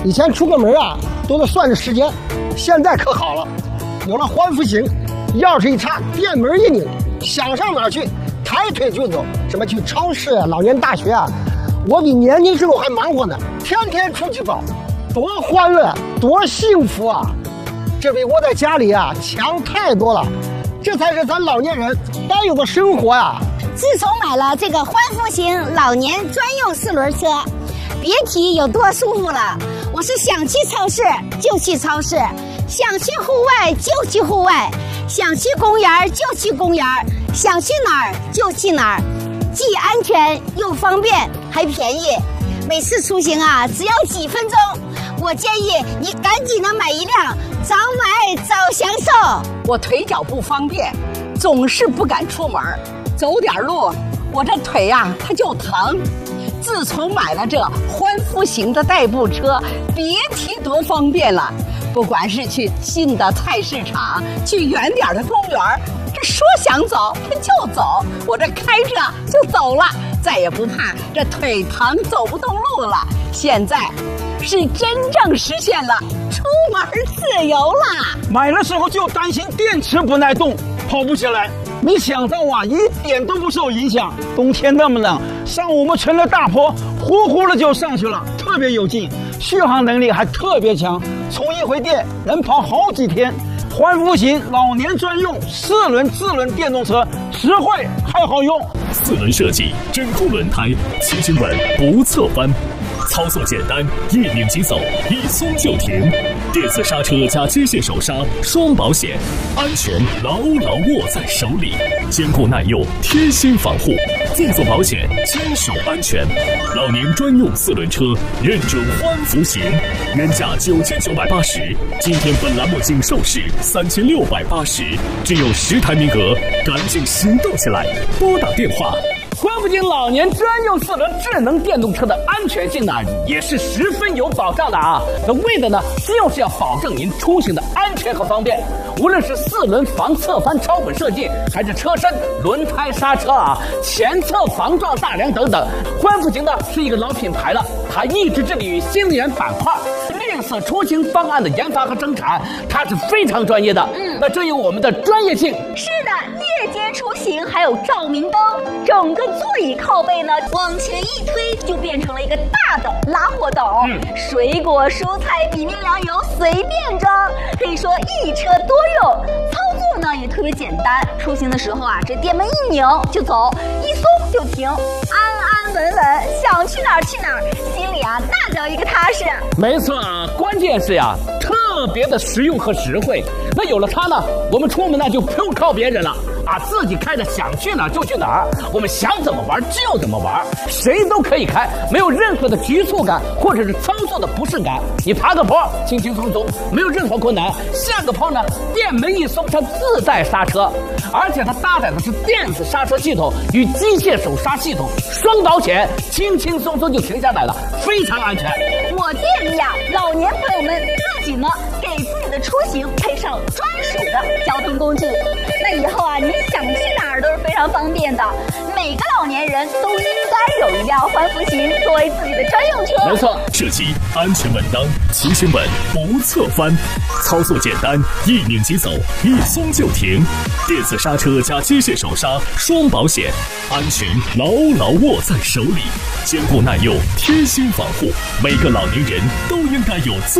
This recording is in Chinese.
以前出个门啊都得算着时间，现在可好了，有了环扶行，钥匙一插，电门一拧，想上哪儿去抬腿就走。什么去超市啊、老年大学啊，我比年轻时候还忙活呢，天天出去跑，多欢乐，多幸福啊！这比窝在家里啊强太多了，这才是咱老年人该有的生活啊！ 自从买了这个环扶行老年专用4轮车，别提有多舒服了。我是想去超市就去超市，想去户外就去户外，想去公园就去公园，想去哪儿就去哪儿，既安全又方便还便宜。每次出行啊只要几分钟，我建议你赶紧的买一辆，早买早享受。 我腿脚不方便，总是不敢出门，走点路我这腿呀它就疼。自从买了这环扶行的代步车，别提多方便了。不管是去近的菜市场，去远点的公园，这说想走它就走，我这开着就走了，再也不怕这腿疼走不动路了。现在是真正实现了出门自由了。 买的时候就担心电池不耐动，跑不起来，没想到啊，一点都不受影响。冬天那么冷，上我们村的大坡，呼呼的就上去了，特别有劲，续航能力还特别强，充一回电能跑好几天。环扶行老年专用4轮自轮电动车，实惠还好用。 4轮设计，真空轮胎，骑行稳不侧翻。操作简单，一拧即走，一松就停。电子刹车加机械手刹，双保险，安全牢牢握在手里，坚固耐用，贴心防护，自动保险，坚守安全。老年专用4轮车，认准环扶行，原价9980，今天本栏目仅售市3680，只有10台名额，赶紧行动起来，拨打电话。 环扶行老年专用4轮智能电动车的安全性呢，也是十分有保障的啊。那为的呢，就是要保证您出行的安全和方便。无论是4轮防侧翻超稳设计，还是车身、轮胎、刹车啊、前侧防撞大梁等等，环扶行呢是一个老品牌了，它一直致力于新能源板块、绿色出行方案的研发和生产，它是非常专业的。那这有我们的专业性。 是的，夜间出行还有照明灯，整个座椅靠背呢往前一推就变成了一个大的拉货斗，水果蔬菜米面粮油随便装，可以说一车多用。操作呢也特别简单，出行的时候啊，这电门一拧就走，一松就停，安安稳稳，想去哪儿去哪儿，心里啊那叫一个踏实。 没错啊，关键是呀，特别的实用和实惠。那有了它呢，我们出门呢就不用靠别人了啊，自己开着想去哪儿就去哪儿，我们想怎么玩就怎么玩，谁都可以开，没有任何的局促感或者是操作的不适感。你爬个坡轻轻松松，没有任何困难；下个坡呢，电门一松，它自带刹车，而且它搭载的是电子刹车系统与机械手刹系统，双保险，轻轻松松就停下来了，非常安全。 我建议啊，老年朋友们自己呢给自己的出行配上专属的交通工具，那以后啊，你想去哪儿都是非常方便的。每个老年人都应该有一辆环扶行作为自己的专用车。 没错， 设计安全稳当，骑行稳不侧翻，操作简单，一拧即走，一松就停。电子刹车加机械手刹，双保险，安全牢牢握在手里，坚固耐用，贴心防护。每个老年人都应该有